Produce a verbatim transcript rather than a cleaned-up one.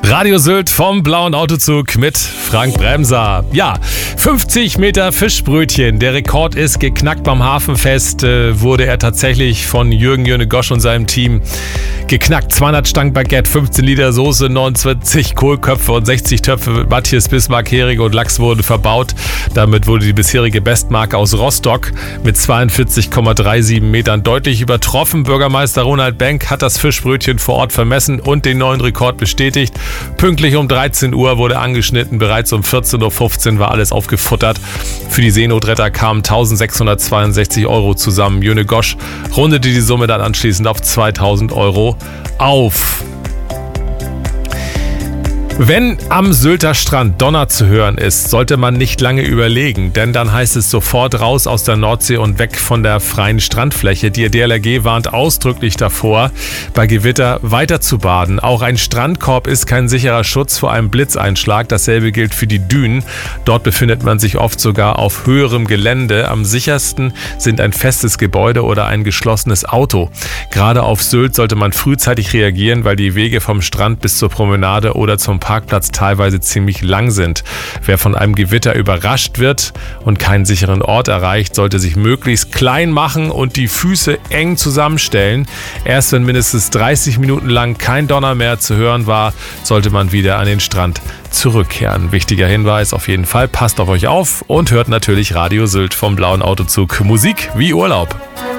Radio Sylt vom Blauen Autozug mit Frank Bremser. Ja, fünfzig Meter Fischbrötchen. Der Rekord ist geknackt beim Hafenfest. Äh, wurde er tatsächlich von Jürgen Jönegosch und seinem Team geknackt. zweihundert Stangen Baguette, fünfzehn Liter Soße, neunundzwanzig Kohlköpfe und sechzig Töpfe Matthias Bismarck, Heringe und Lachs wurden verbaut. Damit wurde die bisherige Bestmarke aus Rostock mit zweiundvierzig Komma siebenunddreißig Metern deutlich übertroffen. Bürgermeister Ronald Benck hat das Fischbrötchen vor Ort vermessen und den neuen Rekord bestätigt. Pünktlich um dreizehn Uhr wurde angeschnitten, bereits um vierzehn Uhr fünfzehn war alles aufgefuttert. Für die Seenotretter kamen eintausendsechshundertzweiundsechzig Euro zusammen. Jönegosch rundete die Summe dann anschließend auf zweitausend Euro auf. Wenn am Sylter Strand Donner zu hören ist, sollte man nicht lange überlegen, denn dann heißt es sofort raus aus der Nordsee und weg von der freien Strandfläche. Die D L R G warnt ausdrücklich davor, bei Gewitter weiter zu baden. Auch ein Strandkorb ist kein sicherer Schutz vor einem Blitzeinschlag. Dasselbe gilt für die Dünen. Dort befindet man sich oft sogar auf höherem Gelände. Am sichersten sind ein festes Gebäude oder ein geschlossenes Auto. Gerade auf Sylt sollte man frühzeitig reagieren, weil die Wege vom Strand bis zur Promenade oder zum Parkplatz teilweise ziemlich lang sind. Wer von einem Gewitter überrascht wird und keinen sicheren Ort erreicht, sollte sich möglichst klein machen und die Füße eng zusammenstellen. Erst wenn mindestens dreißig Minuten lang kein Donner mehr zu hören war, sollte man wieder an den Strand zurückkehren. Wichtiger Hinweis auf jeden Fall, passt auf euch auf und hört natürlich Radio Sylt vom Blauen Autozug. Musik wie Urlaub.